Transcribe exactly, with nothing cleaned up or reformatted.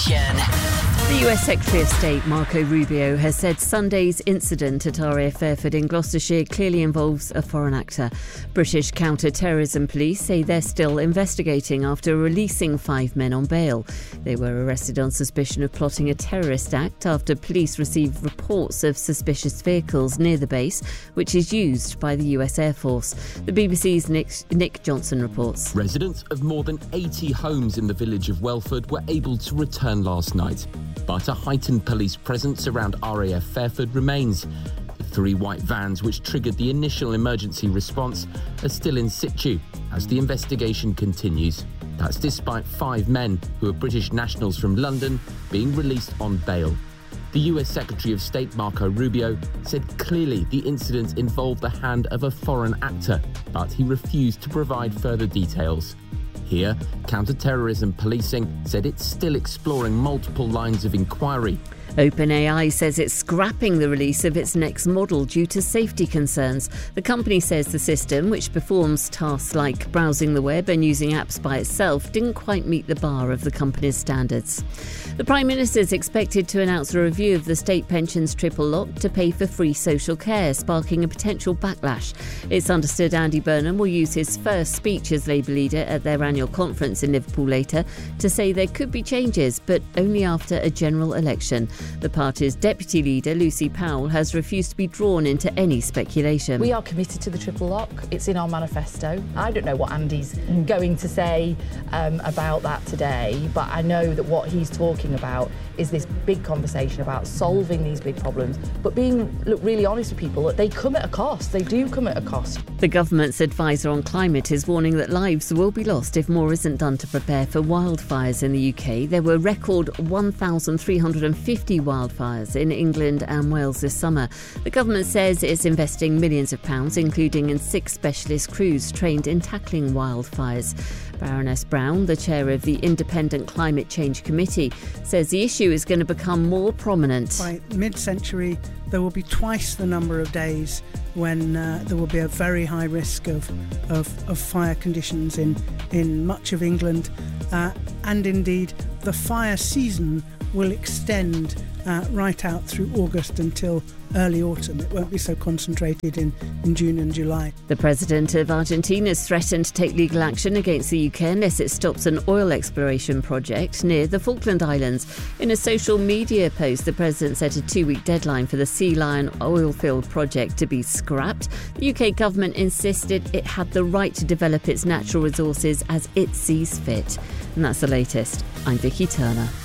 The U S Secretary of State Marco Rubio has said Sunday's incident at R A F Fairford in Gloucestershire clearly involves a foreign actor. British counter-terrorism police say they're still investigating after releasing five men on bail. They were arrested on suspicion of plotting a terrorist act after police received reports of suspicious vehicles near the base, which is used by the U S Air Force. The B B C's Nick, Nick Johnson reports. Residents of more than eighty homes in the village of Welford were able to return last night. But a heightened police presence around R A F Fairford remains. The three white vans which triggered the initial emergency response are still in situ as the investigation continues. That's despite five men who are British nationals from London being released on bail. The U S Secretary of State Marco Rubio said clearly the incident involved the hand of a foreign actor, but he refused to provide further details. Here, counter-terrorism policing said it's still exploring multiple lines of inquiry. OpenAI says it's scrapping the release of its next model due to safety concerns. The company says the system, which performs tasks like browsing the web and using apps by itself, didn't quite meet the bar of the company's standards. The Prime Minister is expected to announce a review of the state pensions triple lock to pay for free social care, sparking a potential backlash. It's understood Andy Burnham will use his first speech as Labour leader at their annual conference in Liverpool later to say there could be changes, but only after a general election. The party's deputy leader, Lucy Powell, has refused to be drawn into any speculation. We are committed to the triple lock. It's in our manifesto. I don't know what Andy's going to say um, about that today, but I know that what he's talking about is this big conversation about solving these big problems, but being look, really honest with people that they come at a cost. They do come at a cost. The government's advisor on climate is warning that lives will be lost if more isn't done to prepare for wildfires in the U K. There were record one thousand three hundred fifty wildfires in England and Wales this summer. The government says it's investing millions of pounds, including in six specialist crews trained in tackling wildfires. Baroness Brown, the chair of the Independent Climate Change Committee, says the issue is going to become more prominent. By mid-century, there will be twice the number of days when uh, there will be a very high risk of, of, of fire conditions in, in much of England. Uh, and indeed, the fire season will extend uh, right out through August until early autumn. It won't be so concentrated in, in June and July. The president of Argentina has threatened to take legal action against the U K unless it stops an oil exploration project near the Falkland Islands. In a social media post, the president set a two-week deadline for the Sea Lion oil field project to be scrapped. The U K government insisted it had the right to develop its natural resources as it sees fit. And that's the latest. I'm Vicky Turner.